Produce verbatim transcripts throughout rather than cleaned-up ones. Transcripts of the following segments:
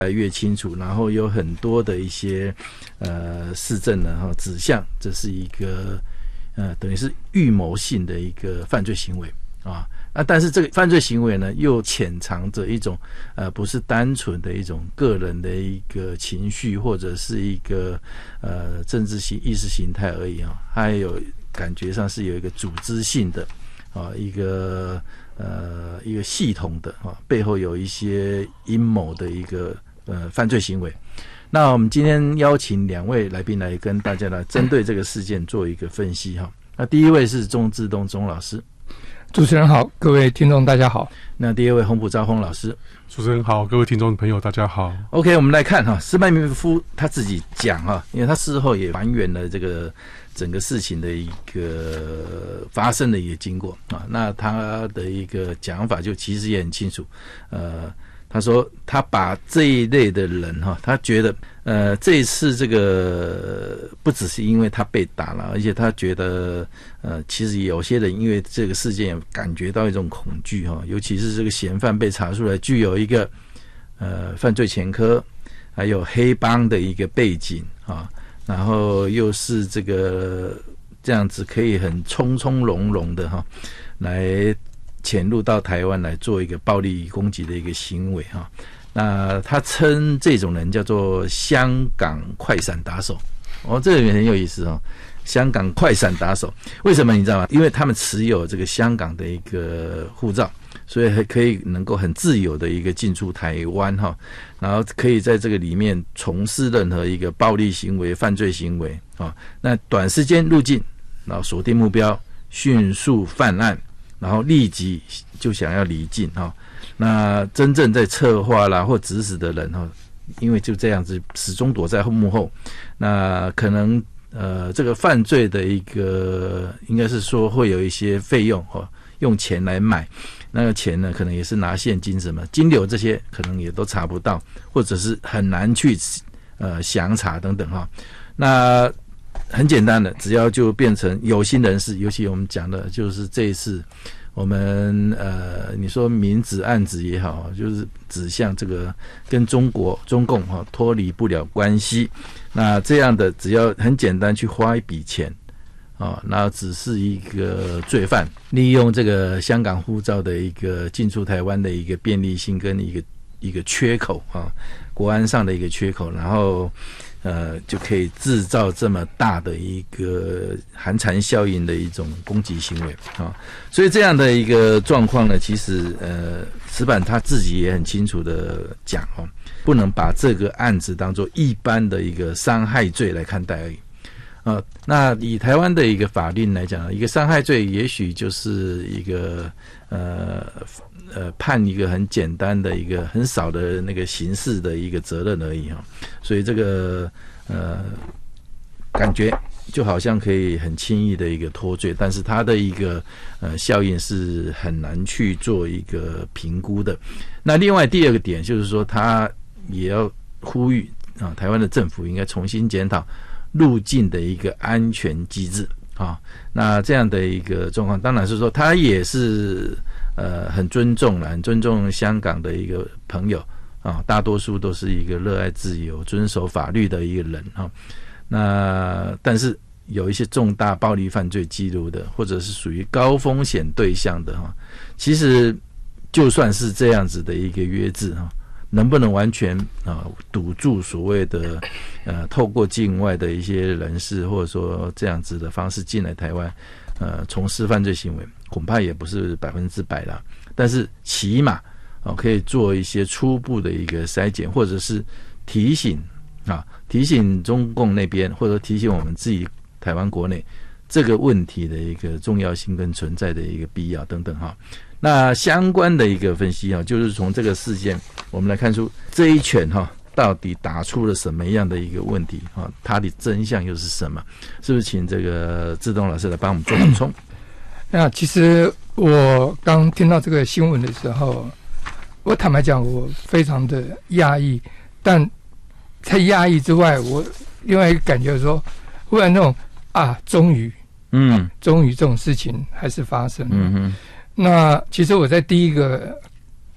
来越清楚，然后有很多的一些呃事证呢哈指向这是一个呃等于是预谋性的一个犯罪行为啊。那但是这个犯罪行为呢，又潜藏着一种呃不是单纯的一种个人的一个情绪或者是一个呃政治性意识形态而已啊，它还有感觉上是有一个组织性的啊一个呃一个系统的啊，背后有一些阴谋的一个呃犯罪行为。那我们今天邀请两位来宾来跟大家来针对这个事件做一个分析哈。那第一位是钟志东钟老师。 主持人好，各位听众大家好。 那第二位洪普昭洪老师。 主持人好，各位听众朋友大家好。 OK， 我们来看哈，施麦明夫他自己讲哈，因为他事后也还原了这个整个事情的一个发生的一个经过啊。那他的一个讲法就其实也很清楚，呃他说他把这一类的人哈，他觉得呃这一次这个不只是因为他被打了，而且他觉得呃其实有些人因为这个事件感觉到一种恐惧哈，尤其是这个嫌犯被查出来具有一个呃犯罪前科，还有黑帮的一个背景啊，然后又是这个这样子可以很从从容容的哈来潜入到台湾来做一个暴力攻击的一个行为哈。那他称这种人叫做香港快闪打手哦，这个也很有意思哦。香港快闪打手为什么你知道吗？因为他们持有这个香港的一个护照，所以还可以能够很自由的一个进出台湾哈，然后可以在这个里面从事任何一个暴力行为、犯罪行为啊。那短时间入境，然后锁定目标，迅速犯案，然后立即就想要离境哈。那真正在策划啦或指使的人哈，因为就这样子始终躲在幕后，那可能呃这个犯罪的一个应该是说会有一些费用哈，用钱来买。那个钱呢，可能也是拿现金什么金流这些，可能也都查不到，或者是很难去呃详查等等哈。那很简单的，只要就变成有心人士，尤其我们讲的就是这一次我们呃你说明指暗指也好，就是指向这个跟中国中共哈脱离不了关系。那这样的只要很简单去花一笔钱。哦，那只是一个罪犯利用这个香港护照的一个进出台湾的一个便利性跟一个一个缺口啊，国安上的一个缺口，然后呃就可以制造这么大的一个寒蝉效应的一种攻击行为啊，所以这样的一个状况呢，其实呃石板他自己也很清楚的讲哦，不能把这个案子当作一般的一个伤害罪来看待而已。呃，那以台湾的一个法令来讲，一个伤害罪也许就是一个呃呃判一个很简单的一个很少的那个刑事的一个责任而已哈，所以这个呃感觉就好像可以很轻易的一个脱罪，但是它的一个呃效应是很难去做一个评估的。那另外第二个点就是说，他也要呼吁啊，台湾的政府应该重新检讨入境的一个安全机制啊，那这样的一个状况，当然是说他也是呃很尊重啦，很尊重香港的一个朋友啊，大多数都是一个热爱自由、遵守法律的一个人啊。那但是有一些重大暴力犯罪记录的，或者是属于高风险对象的哈，其实就算是这样子的一个约制哈，能不能完全啊堵住所谓的呃透过境外的一些人士或者说这样子的方式进来台湾呃从事犯罪行为，恐怕也不是百分之百啦。但是起码啊可以做一些初步的一个筛检，或者是提醒啊提醒中共那边，或者提醒我们自己台湾国内这个问题的一个重要性跟存在的一个必要等等哈。那相关的一个分析啊，就是从这个事件我们来看出这一拳哈到底打出了什么样的一个问题啊？它的真相又是什么？是不是请这个志东老师来帮我们做补充？ 那其实我刚听到这个新闻的时候，我坦白讲，我非常的压抑，但在压抑之外，我另外一个感觉说，忽然那种啊，终于，嗯，终于这种事情还是发生了。嗯哼。那其实我在第一个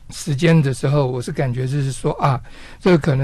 时间的时候，我是感觉就是说啊，这个可能。